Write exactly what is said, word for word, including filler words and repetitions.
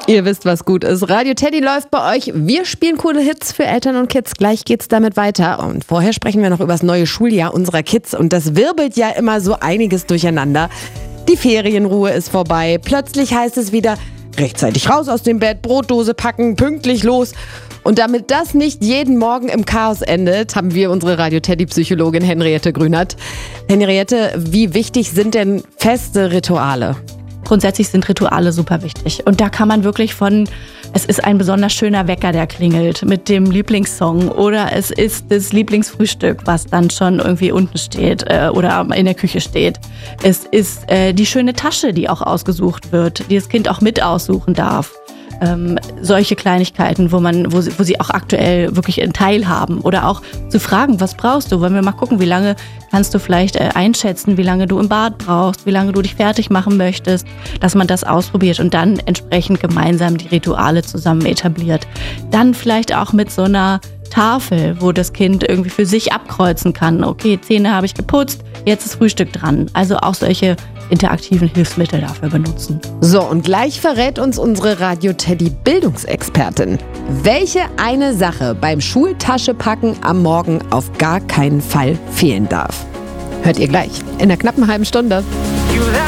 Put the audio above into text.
Ihr wisst, was gut ist. Radio Teddy läuft bei euch. Wir spielen coole Hits für Eltern und Kids. Gleich geht's damit weiter. Und vorher sprechen wir noch über das neue Schuljahr unserer Kids. Und das wirbelt ja immer so einiges durcheinander. Die Ferienruhe ist vorbei. Plötzlich heißt es wieder, rechtzeitig raus aus dem Bett, Brotdose packen, pünktlich los. Und damit das nicht jeden Morgen im Chaos endet, haben wir unsere Radio Teddy-Psychologin Henriette Grünert. Henriette, wie wichtig sind denn feste Rituale? Grundsätzlich sind Rituale super wichtig. Und da kann man wirklich von, es ist ein besonders schöner Wecker, der klingelt mit dem Lieblingssong, oder es ist das Lieblingsfrühstück, was dann schon irgendwie unten steht äh, oder in der Küche steht. Es ist äh, die schöne Tasche, die auch ausgesucht wird, die das Kind auch mit aussuchen darf. Ähm, solche Kleinigkeiten, wo man, wo sie, wo sie auch aktuell wirklich einen Teil haben. Oder auch zu fragen, was brauchst du? Wollen wir mal gucken, wie lange kannst du vielleicht äh, einschätzen, wie lange du im Bad brauchst, wie lange du dich fertig machen möchtest, dass man das ausprobiert und dann entsprechend gemeinsam die Rituale zusammen etabliert. Dann vielleicht auch mit so einer Tafel, wo das Kind irgendwie für sich abkreuzen kann. Okay, Zähne habe ich geputzt, jetzt ist Frühstück dran. Also auch solche interaktiven Hilfsmittel dafür benutzen. So, und gleich verrät uns unsere Radio Teddy Bildungsexpertin, welche eine Sache beim Schultaschepacken am Morgen auf gar keinen Fall fehlen darf. Hört ihr gleich in einer knappen halben Stunde.